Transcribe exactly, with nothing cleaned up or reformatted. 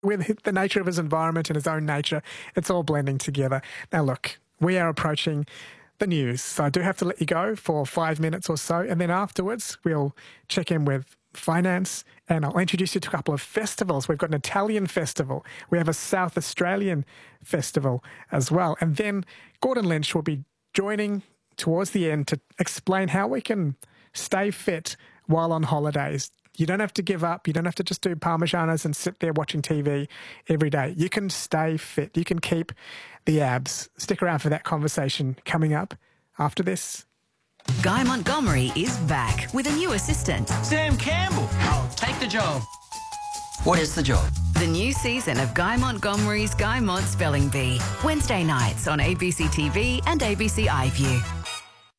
with the nature of his environment and his own nature, it's all blending together. Now, look, we are approaching the news, so I do have to let you go for five minutes or so, and then afterwards we'll check in with finance, and I'll introduce you to a couple of festivals. We've got an Italian festival. We have a South Australian festival as well. And then Gordon Lynch will be joining towards the end to explain how we can stay fit while on holidays. You don't have to give up. You don't have to just do Parmesanas and sit there watching T V every day. You can stay fit. You can keep the abs. Stick around for that conversation coming up after this. Guy Montgomery is back with a new assistant. Sam Campbell. I'll take the job. What is the job? The new season of Guy Montgomery's Guy Mont Spelling Bee. Wednesday nights on A B C T V and A B C iView.